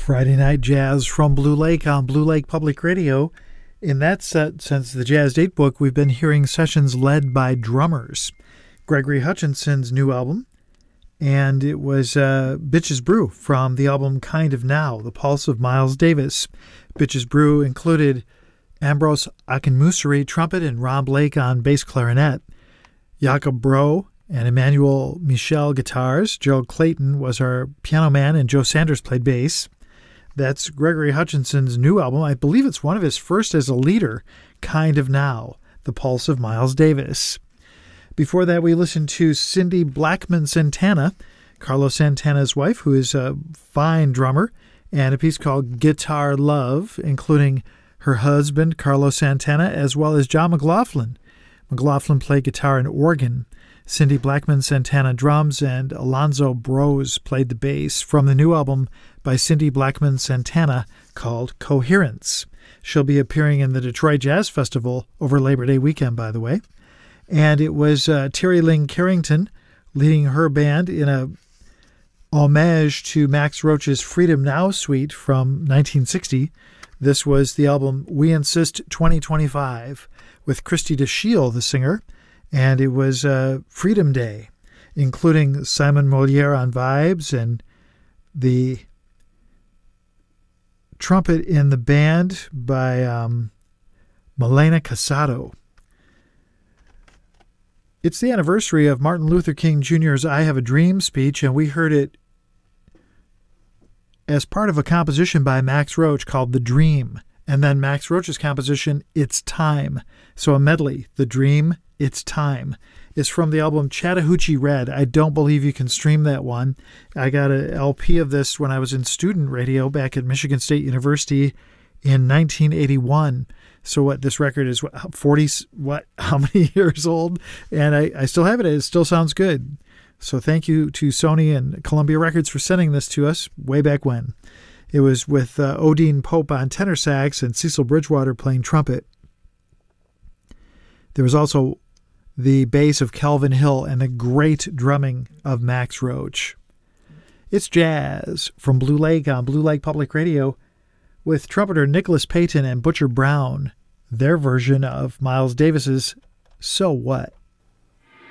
Friday Night Jazz from Blue Lake on Blue Lake Public Radio. In that set, since the Jazz Date Book, we've been hearing sessions led by drummers. Gregory Hutchinson's new album, and it was Bitches Brew from the album Kind of Now, The Pulse of Miles Davis. Bitches Brew included Ambrose Akinmusire trumpet and Rob Blake on bass clarinet, Jakob Bro and Emmanuel Michel guitars. Gerald Clayton was our piano man, and Joe Sanders played bass. That's Gregory Hutchinson's new album. I believe it's one of his first as a leader, Kind of Now, The Pulse of Miles Davis. Before that, we listened to Cindy Blackman Santana, Carlos Santana's wife, who is a fine drummer, and a piece called Guitar Love, including her husband, Carlos Santana, as well as John McLaughlin. McLaughlin played guitar and organ. Cindy Blackman Santana drums, and Alonzo Bros played the bass from the new album by Cindy Blackman Santana called Coherence. She'll be appearing in the Detroit Jazz Festival over Labor Day weekend, by the way. And it was Terry Ling Carrington leading her band in a homage to Max Roach's Freedom Now suite from 1960. This was the album We Insist 2025 with Christy DeShiel, the singer, and it was Freedom Day, including Simon Moliere on vibes and the trumpet in the band by Milena Casado. It's the anniversary of Martin Luther King Jr.'s I Have a Dream speech, and we heard it as part of a composition by Max Roach called The Dream, and then Max Roach's composition, It's Time. So a medley, The Dream, It's Time, is from the album Chattahoochee Red. I don't believe you can stream that one. I got an LP of this when I was in student radio back at Michigan State University in 1981. So this record is how many years old? And I still have it. It still sounds good. So thank you to Sony and Columbia Records for sending this to us way back when. It was with Odine Pope on tenor sax and Cecil Bridgewater playing trumpet. There was also the bass of Kelvin Hill and the great drumming of Max Roach. It's jazz from Blue Lake on Blue Lake Public Radio with trumpeter Nicholas Payton and Butcher Brown, their version of Miles Davis's So What?